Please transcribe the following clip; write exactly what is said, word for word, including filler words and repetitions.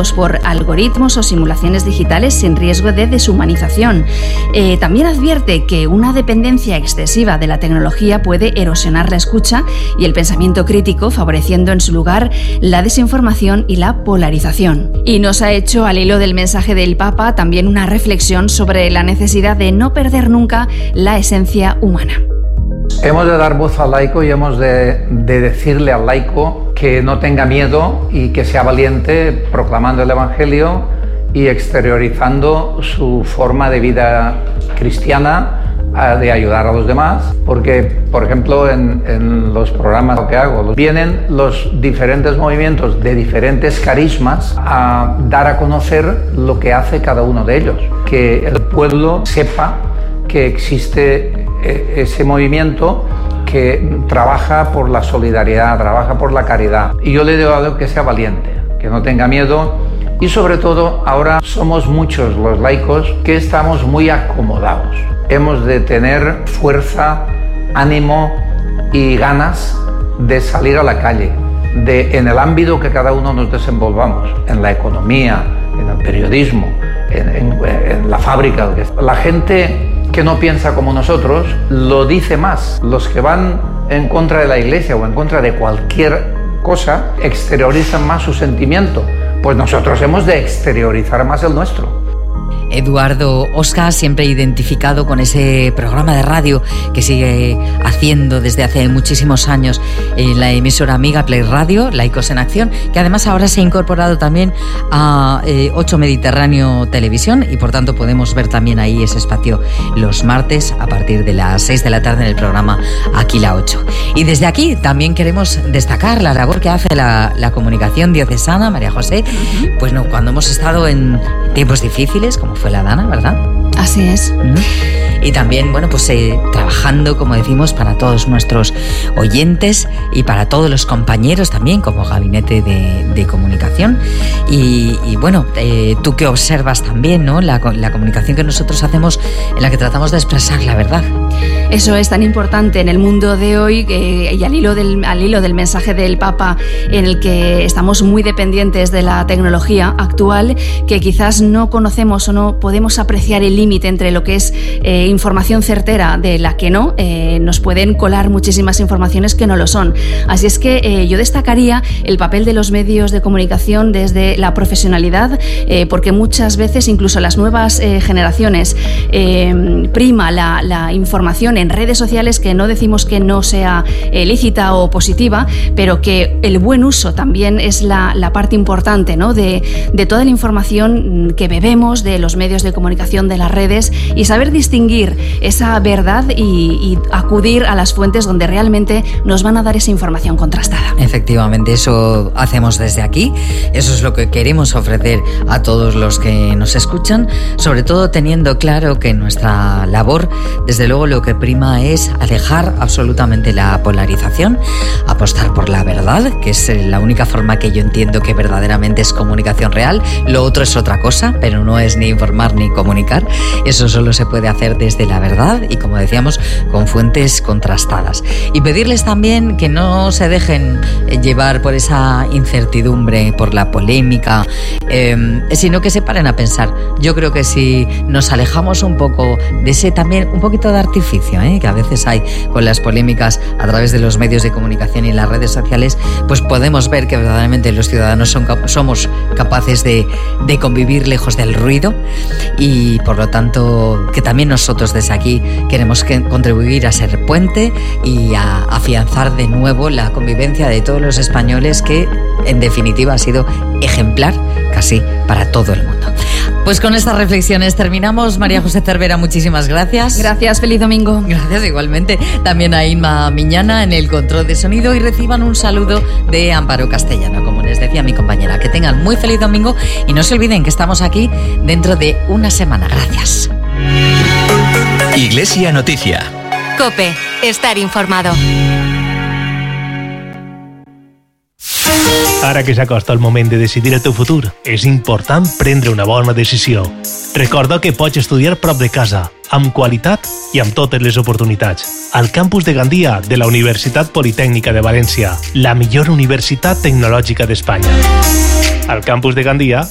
controlados por algoritmos o simulaciones digitales sin riesgo de deshumanización. Eh, también advierte que una dependencia excesiva de la tecnología puede erosionar la escucha y el pensamiento crítico, favoreciendo en su lugar la desinformación y la polarización. Y nos ha hecho, al hilo del mensaje del Papa, también una reflexión sobre la necesidad de no perder nunca la esencia humana. Hemos de dar voz al laico y hemos de, de decirle al laico que no tenga miedo y que sea valiente proclamando el Evangelio y exteriorizando su forma de vida cristiana, de ayudar a los demás, porque, por ejemplo, en, en los programas que hago, vienen los diferentes movimientos de diferentes carismas a dar a conocer lo que hace cada uno de ellos, que el pueblo sepa que existe ese movimiento que trabaja por la solidaridad, trabaja por la caridad. Y yo le digo a Dios que sea valiente, que no tenga miedo y sobre todo ahora somos muchos los laicos que estamos muy acomodados. Hemos de tener fuerza, ánimo y ganas de salir a la calle, de, en el ámbito que cada uno nos desenvolvamos, en la economía, en el periodismo, en, en, en la fábrica. La gente que no piensa como nosotros lo dice más. Los que van en contra de la Iglesia o en contra de cualquier cosa exteriorizan más su sentimiento. Pues nosotros hemos de exteriorizar más el nuestro. Eduardo Osca, siempre identificado con ese programa de radio que sigue haciendo desde hace muchísimos años en la emisora amiga Play Radio, Laicos en Acción, que además ahora se ha incorporado también a eh, ocho Mediterráneo Televisión y por tanto podemos ver también ahí ese espacio los martes a partir de las seis de la tarde en el programa Aquí la ocho. Y desde aquí también queremos destacar la labor que hace la, la comunicación diocesana, María José, pues no, cuando hemos estado en tiempos difíciles, como fue la Dana, ¿verdad? Así es. Y también, bueno, pues eh, trabajando, como decimos, para todos nuestros oyentes y para todos los compañeros también, como gabinete de, de comunicación. Y, y bueno, eh, tú que observas también, ¿no? La, la comunicación que nosotros hacemos en la que tratamos de expresar la verdad. Eso es tan importante en el mundo de hoy eh, y al hilo, del, al hilo del mensaje del Papa, en el que estamos muy dependientes de la tecnología actual, que quizás no conocemos o no podemos apreciar el límite entre lo que es eh, información certera de la que no. Eh, nos pueden colar muchísimas informaciones que no lo son. Así es que eh, yo destacaría el papel de los medios de comunicación desde la profesionalidad, eh, porque muchas veces incluso las nuevas eh, generaciones eh, prima la, la información en redes sociales, que no decimos que no sea eh, lícita o positiva, pero que el buen uso también es la, la parte importante, ¿no? de, de toda la información que bebemos de los medios de comunicación, de las redes, y saber distinguir esa verdad y, y acudir a las fuentes donde realmente nos van a dar esa información contrastada. Efectivamente, eso hacemos desde aquí, eso es lo que queremos ofrecer a todos los que nos escuchan, sobre todo teniendo claro que nuestra labor, desde luego, lo que prima es alejar absolutamente la polarización, apostar por la verdad, que es la única forma que yo entiendo que verdaderamente es comunicación real. Lo otro es otra cosa, pero no es ni informar ni comunicar. Eso solo se puede hacer desde la verdad y, como decíamos, con fuentes contrastadas. Y pedirles también que no se dejen llevar por esa incertidumbre, por la polémica, eh, sino que se paren a pensar. Yo creo que si nos alejamos un poco de ese también, un poquito de artificio, ¿eh? que a veces hay con las polémicas a través de los medios de comunicación y las redes sociales, pues podemos ver que verdaderamente los ciudadanos son, somos capaces de, de convivir lejos del ruido, y por lo tanto que también nosotros desde aquí queremos que contribuir a ser puente y a afianzar de nuevo la convivencia de todos los españoles, que en definitiva ha sido ejemplar casi para todo el mundo. Pues con estas reflexiones terminamos. María José Cervera, muchísimas gracias. Gracias, feliz domingo. Gracias igualmente. También a Inma Miñana en el control de sonido, y reciban un saludo de Amparo Castellano, como les decía mi compañera. Que tengan muy feliz domingo y no se olviden que estamos aquí dentro de una semana. Gracias. Iglesia Noticia. COPE, estar informado. Ara que s'acosta el moment de decidir el teu futur, és important prendre una bona decisió. Recorda que pots estudiar prop de casa, amb qualitat i amb totes les oportunitats. Al campus de Gandia de la Universitat Politècnica de València, la millor universitat tecnològica d'Espanya. Al campus de Gandia